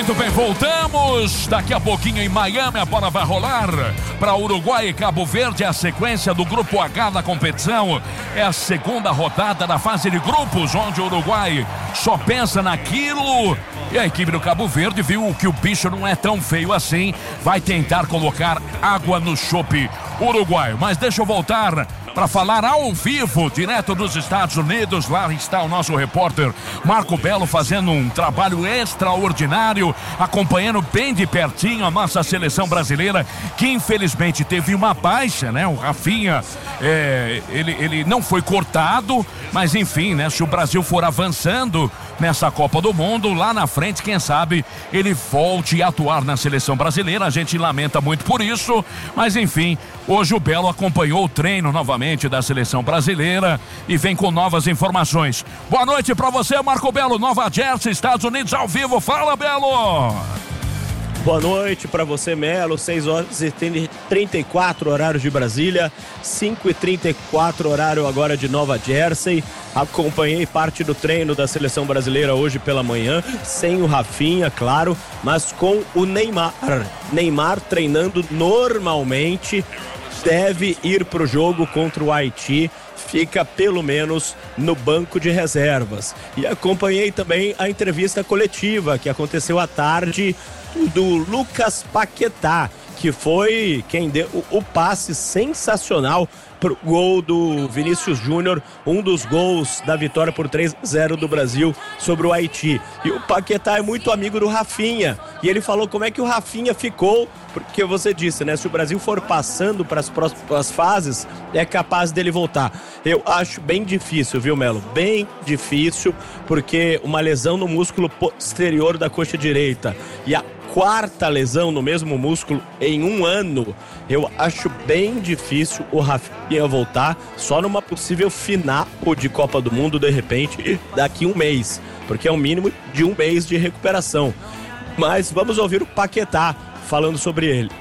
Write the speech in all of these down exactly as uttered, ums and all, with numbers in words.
Muito bem, voltamos. Daqui a pouquinho em Miami a bola vai rolar para Uruguai e Cabo Verde. A sequência do grupo H da competição é a segunda rodada da fase de grupos, onde o Uruguai só pensa naquilo. E a equipe do Cabo Verde viu que o bicho não é tão feio assim. Vai tentar colocar água no chope uruguaio. Mas deixa eu voltar para falar ao vivo, direto dos Estados Unidos. Lá está o nosso repórter Marco Belo fazendo um trabalho extraordinário, acompanhando bem de pertinho a nossa seleção brasileira, que infelizmente teve uma baixa, né? O Rafinha, é, ele, ele não foi cortado, mas enfim, né? Se o Brasil for avançando nessa Copa do Mundo, lá na frente, quem sabe ele volte a atuar na seleção brasileira. A gente lamenta muito por isso, mas enfim, hoje o Belo acompanhou o treino novamente da seleção brasileira e vem com novas informações. Boa noite pra você, Marco Belo, Nova Jersey, Estados Unidos, ao vivo. Fala, Belo! Boa noite para você, Melo. seis horas e trinta e quatro horário de Brasília, cinco e trinta e quatro horário agora de Nova Jersey. Acompanhei parte do treino da seleção brasileira hoje pela manhã, sem o Rafinha, claro, mas com o Neymar. Neymar treinando normalmente, deve ir pro jogo contra o Haiti. Fica pelo menos no banco de reservas. E acompanhei também a entrevista coletiva que aconteceu à tarde do Lucas Paquetá, que foi quem deu o, o passe sensacional pro gol do Vinícius Júnior, um dos gols da vitória por três a zero do Brasil sobre o Haiti. E o Paquetá é muito amigo do Rafinha, e ele falou como é que o Rafinha ficou, porque você disse, né, se o Brasil for passando para as próximas fases, é capaz dele voltar. Eu acho bem difícil, viu, Melo? Bem difícil, porque uma lesão no músculo posterior da coxa direita e a quarta lesão no mesmo músculo em um ano, eu acho bem difícil o Rafinha voltar, só numa possível final de Copa do Mundo, de repente, daqui um mês, porque é um mínimo de um mês de recuperação. Mas vamos ouvir o Paquetá falando sobre ele.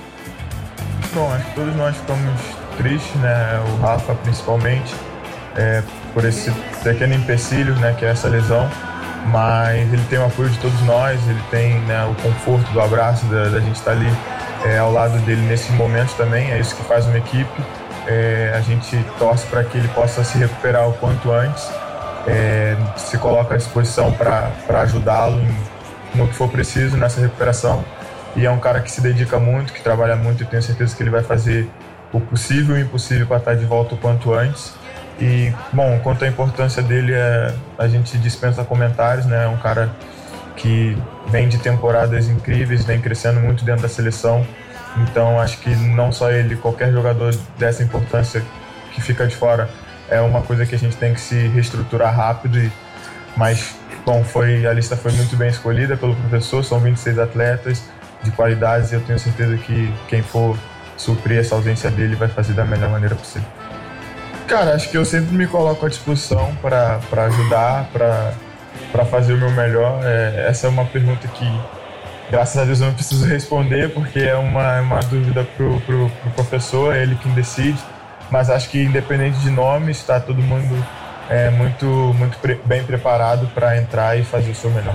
Bom, acho que todos nós ficamos tristes, né, o Rafa principalmente, é, por esse pequeno empecilho, né, que é essa lesão. Mas ele tem o apoio de todos nós, ele tem, né, o conforto do abraço, da, da gente estar ali é, ao lado dele nesses momentos também, é isso que faz uma equipe. É, a gente torce para que ele possa se recuperar o quanto antes, é, se coloca à disposição para ajudá-lo no que for preciso nessa recuperação. E é um cara que se dedica muito, que trabalha muito, e tenho certeza que ele vai fazer o possível e o impossível para estar de volta o quanto antes. E, bom, quanto à importância dele, é, a gente dispensa comentários, né? É um cara que vem de temporadas incríveis, vem crescendo muito dentro da seleção. Então, acho que não só ele, qualquer jogador dessa importância que fica de fora, é uma coisa que a gente tem que se reestruturar rápido. E, mas, bom, foi, a lista foi muito bem escolhida pelo professor, são vinte e seis atletas de qualidades e eu tenho certeza que quem for suprir essa ausência dele vai fazer da melhor maneira possível. Cara, acho que eu sempre me coloco à disposição para ajudar, para fazer o meu melhor. É, essa é uma pergunta que, graças a Deus, eu não preciso responder, porque é uma, uma dúvida pro, pro, pro professor, é ele quem decide. Mas acho que, independente de nomes, está todo mundo é, muito, muito pre- bem preparado para entrar e fazer o seu melhor.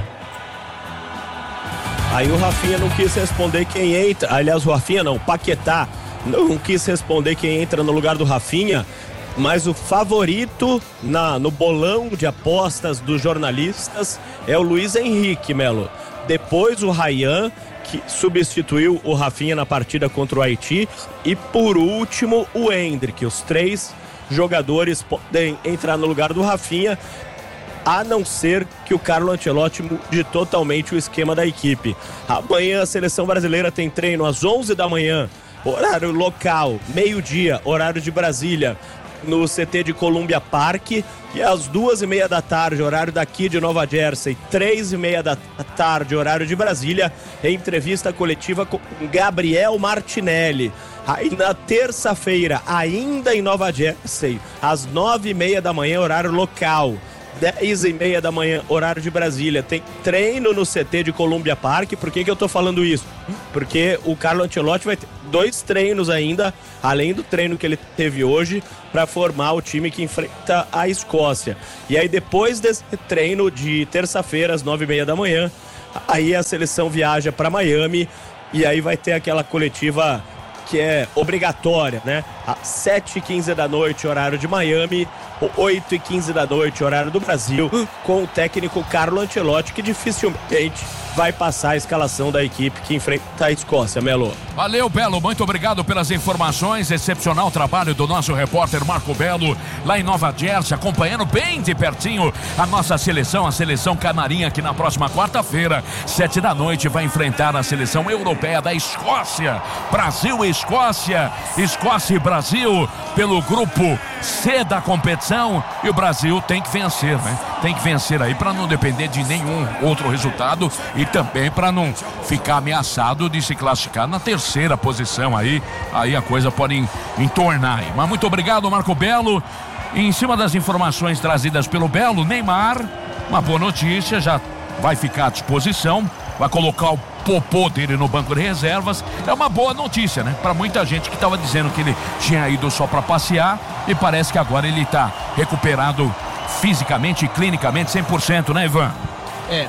Aí o Rafinha não quis responder quem entra. Aliás, o Rafinha não, o Paquetá não quis responder quem entra no lugar do Rafinha. Mas o favorito na, no bolão de apostas dos jornalistas é o Luiz Henrique, Melo. Depois o Ryan, que substituiu o Rafinha na partida contra o Haiti. E por último o Endrick. Os três jogadores podem entrar no lugar do Rafinha, a não ser que o Carlo Ancelotti mude totalmente o esquema da equipe. Amanhã a seleção brasileira tem treino às onze da manhã, horário local, meio-dia, horário de Brasília, no C T de Columbia Park, e às duas e meia da tarde, horário daqui de Nova Jersey, três e meia da tarde, horário de Brasília, entrevista coletiva com Gabriel Martinelli. Aí na terça-feira, ainda em Nova Jersey, às nove e meia da manhã, horário local, dez e meia da manhã, horário de Brasília, tem treino no C T de Columbia Park. Por que que eu tô falando isso? Porque o Carlo Ancelotti vai ter dois treinos ainda, além do treino que ele teve hoje, para formar o time que enfrenta a Escócia. E aí depois desse treino de terça-feira, às nove e meia da manhã, aí a seleção viaja para Miami e aí vai ter aquela coletiva que é obrigatória, né? Às sete e quinze da noite, horário de Miami, oito e quinze da noite, horário do Brasil, com o técnico Carlo Ancelotti, que dificilmente vai passar a escalação da equipe que enfrenta a Escócia, Melo. Valeu, Belo, muito obrigado pelas informações, excepcional trabalho do nosso repórter Marco Belo, lá em Nova Jersey, acompanhando bem de pertinho a nossa seleção, a seleção canarinha, que na próxima quarta-feira, sete da noite, vai enfrentar a seleção europeia da Escócia. Brasil e Escócia, Escócia e Brasil, pelo grupo C da competição, e o Brasil tem que vencer, né? Tem que vencer aí para não depender de nenhum outro resultado e também para não ficar ameaçado de se classificar na terceira posição aí, aí a coisa pode entornar aí. Mas muito obrigado, Marco Belo. E em cima das informações trazidas pelo Belo, Neymar, uma boa notícia, já vai ficar à disposição, vai colocar o popô dele no banco de reservas. É uma boa notícia, né? Para muita gente que estava dizendo que ele tinha ido só para passear, e parece que agora ele está recuperado fisicamente e clinicamente cem por cento, né, Ivan? É,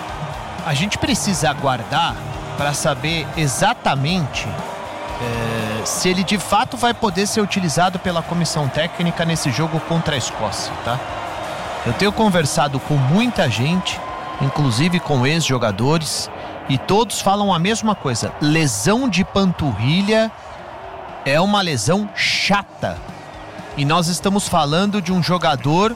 a gente precisa aguardar para saber exatamente é, se ele de fato vai poder ser utilizado pela comissão técnica nesse jogo contra a Escócia, tá? Eu tenho conversado com muita gente, inclusive com ex-jogadores, e todos falam a mesma coisa: lesão de panturrilha é uma lesão chata. E nós estamos falando de um jogador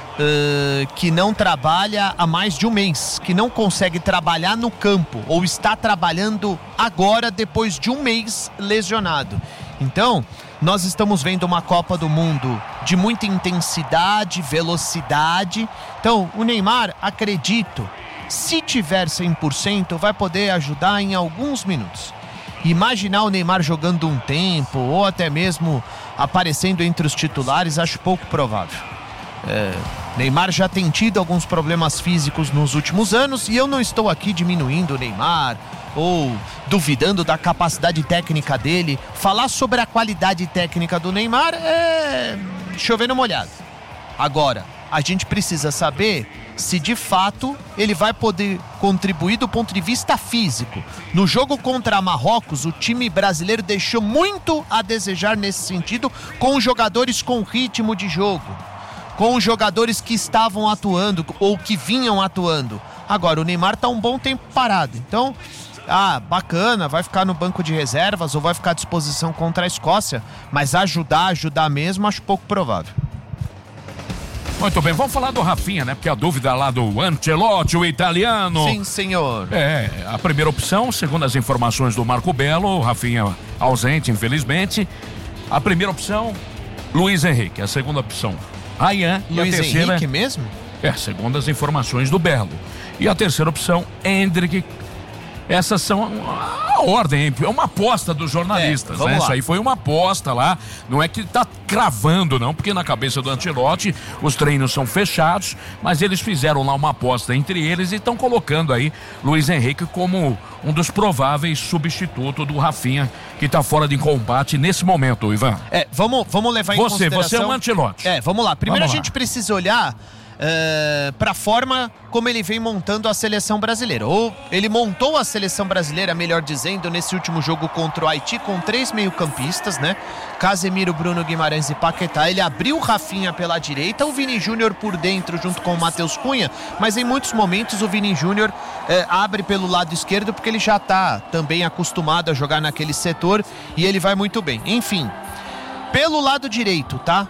uh, que não trabalha há mais de um mês, que não consegue trabalhar no campo, ou está trabalhando agora depois de um mês lesionado. Então, nós estamos vendo uma Copa do Mundo de muita intensidade, velocidade. Então, o Neymar, acredito, se tiver cem por cento, vai poder ajudar em alguns minutos. Imaginar o Neymar jogando um tempo, ou até mesmo aparecendo entre os titulares, acho pouco provável. É, Neymar já tem tido alguns problemas físicos nos últimos anos, e eu não estou aqui diminuindo o Neymar ou duvidando da capacidade técnica dele. Falar sobre a qualidade técnica do Neymar é chover no molhado. Agora, a gente precisa saber se de fato ele vai poder contribuir do ponto de vista físico. No jogo contra Marrocos, o time brasileiro deixou muito a desejar nesse sentido, com jogadores com ritmo de jogo, com jogadores que estavam atuando ou que vinham atuando. Agora, o Neymar está um bom tempo parado, então, ah, bacana, vai ficar no banco de reservas ou vai ficar à disposição contra a Escócia, mas ajudar, ajudar mesmo, acho pouco provável. Muito bem, vamos falar do Rafinha, né? Porque a dúvida lá do Ancelotti, o italiano. Sim, senhor. É, a primeira opção, segundo as informações do Marco Belo, o Rafinha ausente, infelizmente. A primeira opção, Luiz Henrique. A segunda opção, Ryan. E Luiz a terceira, Henrique mesmo? É, segundo as informações do Belo. E a terceira opção, Endrick. Essas são a ordem, é uma aposta dos jornalistas, é, né? Lá. Isso aí foi uma aposta lá, não é que tá cravando não, porque na cabeça do Ancelotti os treinos são fechados, mas eles fizeram lá uma aposta entre eles e estão colocando aí Luiz Henrique como um dos prováveis substitutos do Rafinha, que tá fora de combate nesse momento, Ivan. É, vamos, vamos levar em você, consideração... Você é um Ancelotti. É, vamos lá. Primeiro vamos a lá. gente precisa olhar Uh, para a forma como ele vem montando a seleção brasileira, ou ele montou a seleção brasileira, melhor dizendo, nesse último jogo contra o Haiti, com três meio-campistas, né? Casemiro, Bruno Guimarães e Paquetá. Ele abriu o Rafinha pela direita, o Vini Júnior por dentro junto com o Matheus Cunha, mas em muitos momentos o Vini Júnior uh, abre pelo lado esquerdo, porque ele já está também acostumado a jogar naquele setor e ele vai muito bem. Enfim, pelo lado direito, tá?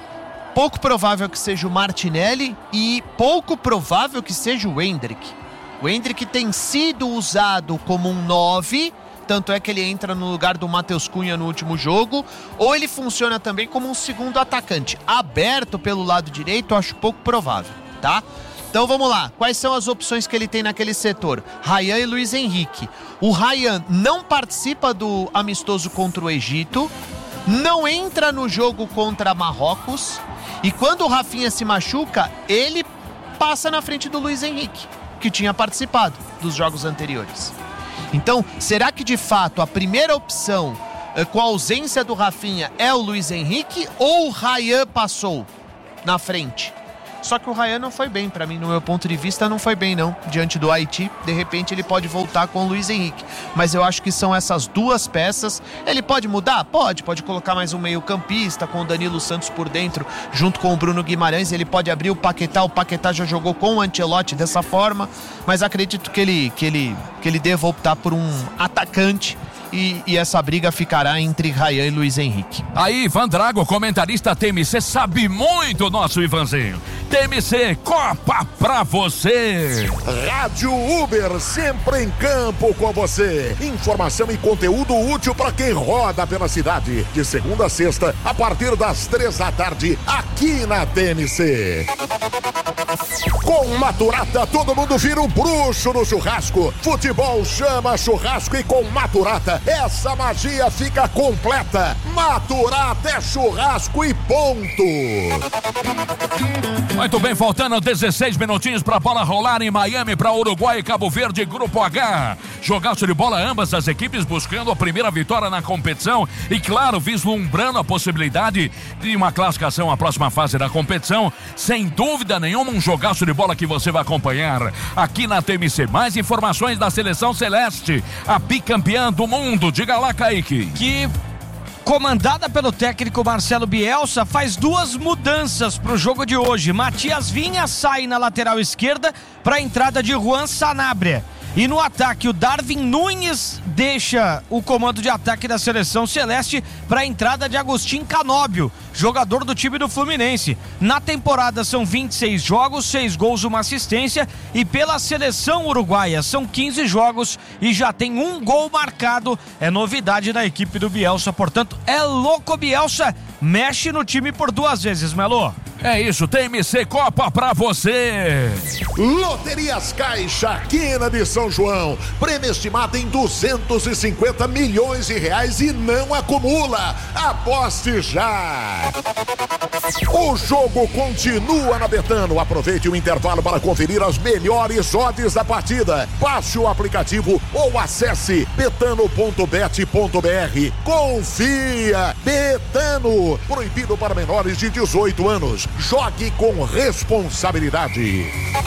Pouco provável que seja o Martinelli e pouco provável que seja o Endrick. O Endrick tem sido usado como um nove, tanto é que ele entra no lugar do Matheus Cunha no último jogo, ou ele funciona também como um segundo atacante. Aberto pelo lado direito, acho pouco provável, tá? Então vamos lá, quais são as opções que ele tem naquele setor? Ryan e Luiz Henrique. O Ryan não participa do amistoso contra o Egito, não entra no jogo contra Marrocos, e quando o Rafinha se machuca, ele passa na frente do Luiz Henrique, que tinha participado dos jogos anteriores. Então, será que de fato a primeira opção com a ausência do Rafinha é o Luiz Henrique, ou o Ryan passou na frente? Só que o Ryan não foi bem, pra mim, no meu ponto de vista, não foi bem não, diante do Haiti. De repente ele pode voltar com o Luiz Henrique, mas eu acho que são essas duas peças. Ele pode mudar? Pode, pode colocar mais um meio campista com o Danilo Santos por dentro, junto com o Bruno Guimarães. Ele pode abrir o Paquetá, o Paquetá já jogou com o Ancelotti dessa forma, mas acredito que ele, que ele, que ele deva optar por um atacante. E, e essa briga ficará entre Ryan e Luiz Henrique. Aí, Ivan Drago, comentarista T M C, sabe muito, nosso Ivanzinho. T M C, Copa pra você. Rádio Uber, sempre em campo com você. Informação e conteúdo útil para quem roda pela cidade. De segunda a sexta, a partir das três da tarde, aqui na T M C. Com Maturata, todo mundo vira um bruxo no churrasco. Futebol chama churrasco e com Maturata, essa magia fica completa. Maturata é churrasco e ponto. Muito bem, faltando dezesseis minutinhos para a bola rolar em Miami, para Uruguai e Cabo Verde, Grupo H. Jogaço de bola, ambas as equipes buscando a primeira vitória na competição e, claro, vislumbrando a possibilidade de uma classificação à próxima fase da competição. Sem dúvida nenhuma, um jogaço de bola que você vai acompanhar aqui na T M C. Mais informações da Seleção Celeste, a bicampeã do mundo. Diga lá, Kaique. Que, comandada pelo técnico Marcelo Bielsa, faz duas mudanças para o jogo de hoje. Matias Vinha sai na lateral esquerda para a entrada de Juan Sanabria. E no ataque, o Darwin Nunes deixa o comando de ataque da Seleção Celeste para a entrada de Agustín Canóbio, jogador do time do Fluminense. Na temporada são vinte e seis jogos, seis gols, uma assistência, e pela Seleção Uruguaia são quinze jogos e já tem um gol marcado. É novidade na equipe do Bielsa, portanto é louco. Bielsa mexe no time por duas vezes, Melo. É isso, T M C Copa pra você. Loterias Caixa, quina de São João. Prêmio estimado em duzentos e cinquenta milhões de reais e não acumula. Aposte já. O jogo continua na Betano. Aproveite o intervalo para conferir as melhores odds da partida. Baixe o aplicativo ou acesse betano ponto bet ponto br. Confia. Betano. Proibido para menores de dezoito anos. Jogue com responsabilidade.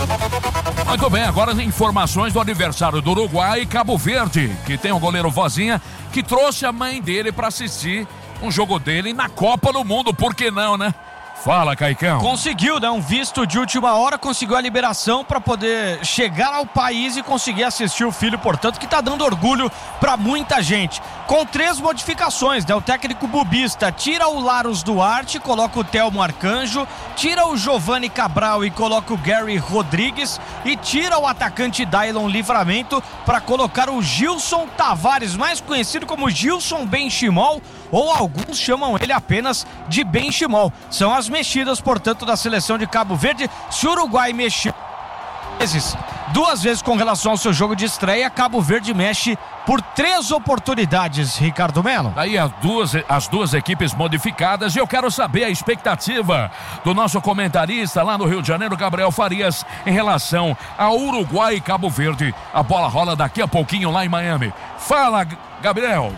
Muito bem, agora as informações do aniversário do Uruguai e Cabo Verde, que tem um goleiro Vozinha que trouxe a mãe dele para assistir um jogo dele na Copa do Mundo. Por que não, né? Fala, Caicão. Conseguiu, né? Um visto de última hora, conseguiu a liberação para poder chegar ao país e conseguir assistir o filho, portanto, que tá dando orgulho para muita gente. Com três modificações, né? O técnico bubista tira o Larus Duarte, coloca o Telmo Arcanjo, tira o Giovanni Cabral e coloca o Gary Rodrigues e tira o atacante Dailon Livramento para colocar o Gilson Tavares, mais conhecido como Gilson Benchimol, ou alguns chamam ele apenas de Benchimol. São as mexidas, portanto, da seleção de Cabo Verde. Se o Uruguai mexeu vezes, duas vezes com relação ao seu jogo de estreia, Cabo Verde mexe por três oportunidades, Ricardo Melo. Aí as duas, as duas equipes modificadas, e eu quero saber a expectativa do nosso comentarista lá no Rio de Janeiro, Gabriel Farias, em relação ao Uruguai e Cabo Verde. A bola rola daqui a pouquinho lá em Miami. Fala, Gabriel.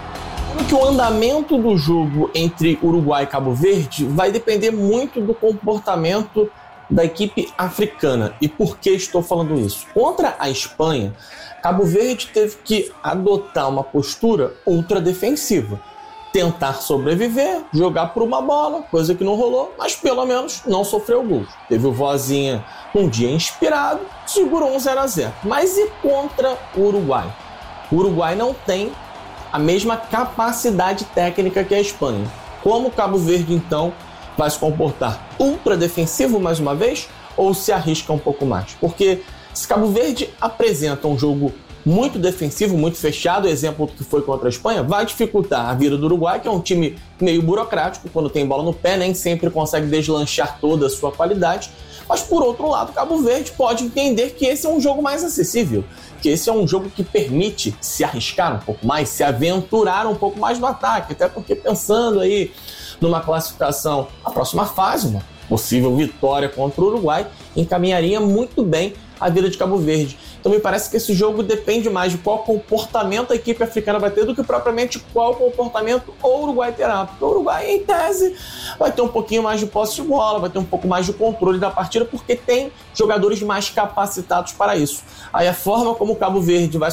Que o andamento do jogo entre Uruguai e Cabo Verde vai depender muito do comportamento da equipe africana. E por que estou falando isso? Contra a Espanha, Cabo Verde teve que adotar uma postura ultra defensiva. Tentar sobreviver, jogar por uma bola, coisa que não rolou, mas pelo menos não sofreu gols. Teve o Vozinha um dia inspirado, segurou um zero a zero. Mas e contra o Uruguai? O Uruguai não tem a mesma capacidade técnica que a Espanha. Como o Cabo Verde, então, vai se comportar? Ultra defensivo, mais uma vez, ou se arrisca um pouco mais? Porque se Cabo Verde apresenta um jogo muito defensivo, muito fechado, exemplo do que foi contra a Espanha, vai dificultar a vida do Uruguai, que é um time meio burocrático, quando tem bola no pé, nem sempre consegue deslanchar toda a sua qualidade. Mas, por outro lado, Cabo Verde pode entender que esse é um jogo mais acessível, que esse é um jogo que permite se arriscar um pouco mais, se aventurar um pouco mais no ataque, até porque pensando aí numa classificação à próxima fase, uma possível vitória contra o Uruguai, encaminharia muito bem a vida de Cabo Verde. Então me parece que esse jogo depende mais de qual comportamento a equipe africana vai ter do que propriamente qual comportamento o Uruguai terá. Porque o Uruguai, em tese, vai ter um pouquinho mais de posse de bola, vai ter um pouco mais de controle da partida, porque tem jogadores mais capacitados para isso. Aí a forma como o Cabo Verde vai